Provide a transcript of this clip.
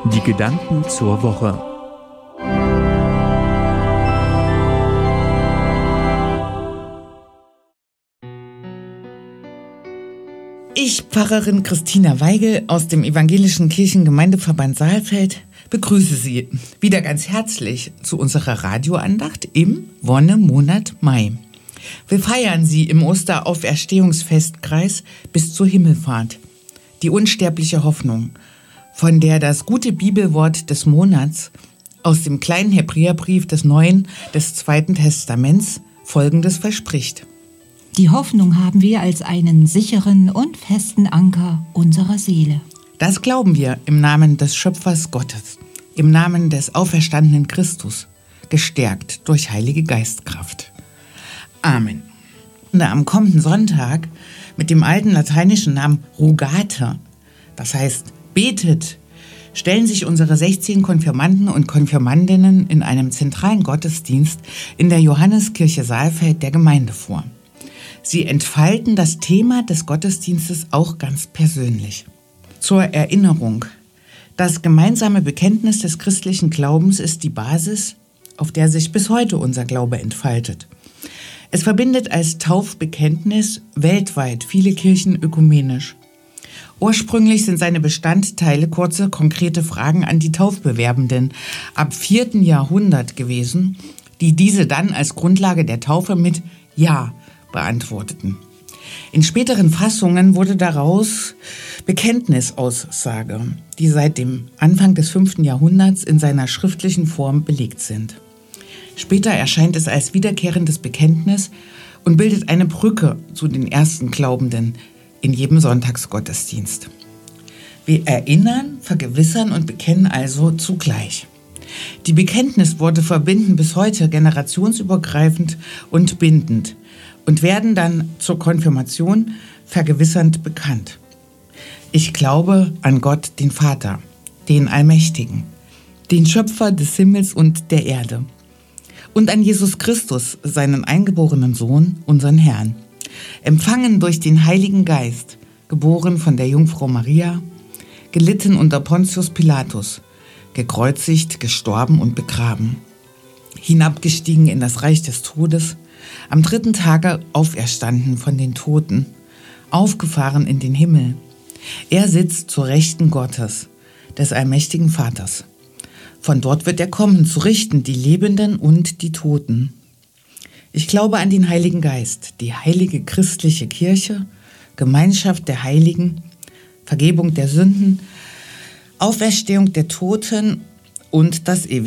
Die Gedanken zur Woche. Ich, Pfarrerin Christina Weigel aus dem Evangelischen Kirchengemeindeverband Saalfeld, begrüße Sie wieder ganz herzlich zu unserer Radioandacht im Wonnemonat Mai. Wir feiern sie im Osterauferstehungsfestkreis bis zur Himmelfahrt. Die unsterbliche Hoffnung, von der das gute Bibelwort des Monats aus dem kleinen Hebräerbrief des Zweiten Testaments Folgendes verspricht. Die Hoffnung haben wir als einen sicheren und festen Anker unserer Seele. Das glauben wir im Namen des Schöpfers Gottes, im Namen des auferstandenen Christus, gestärkt durch Heilige Geistkraft. Amen. Am kommenden Sonntag mit dem alten lateinischen Namen Rogate, das heißt betet, stellen sich unsere 16 Konfirmanden und Konfirmandinnen in einem zentralen Gottesdienst in der Johanneskirche Saalfeld der Gemeinde vor. Sie entfalten das Thema des Gottesdienstes auch ganz persönlich. Zur Erinnerung: Das gemeinsame Bekenntnis des christlichen Glaubens ist die Basis, auf der sich bis heute unser Glaube entfaltet. Es verbindet als Taufbekenntnis weltweit viele Kirchen ökumenisch. Ursprünglich sind seine Bestandteile kurze, konkrete Fragen an die Taufbewerbenden ab 4. Jahrhundert gewesen, die diese dann als Grundlage der Taufe mit Ja beantworteten. In späteren Fassungen wurde daraus Bekenntnisaussage, die seit dem Anfang des 5. Jahrhunderts in seiner schriftlichen Form belegt sind. Später erscheint es als wiederkehrendes Bekenntnis und bildet eine Brücke zu den ersten Glaubenden in jedem Sonntagsgottesdienst. Wir erinnern, vergewissern und bekennen also zugleich. Die Bekenntnisworte verbinden bis heute generationsübergreifend und bindend und werden dann zur Konfirmation vergewissernd bekannt. Ich glaube an Gott, den Vater, den Allmächtigen, den Schöpfer des Himmels und der Erde, und an Jesus Christus, seinen eingeborenen Sohn, unseren Herrn, empfangen durch den Heiligen Geist, geboren von der Jungfrau Maria, gelitten unter Pontius Pilatus, gekreuzigt, gestorben und begraben, hinabgestiegen in das Reich des Todes, am 3. Tage auferstanden von den Toten, aufgefahren in den Himmel. Er sitzt zur Rechten Gottes, des allmächtigen Vaters. Von dort wird er kommen, zu richten die Lebenden und die Toten. Ich glaube an den Heiligen Geist, die heilige christliche Kirche, Gemeinschaft der Heiligen, Vergebung der Sünden, Auferstehung der Toten und das ewige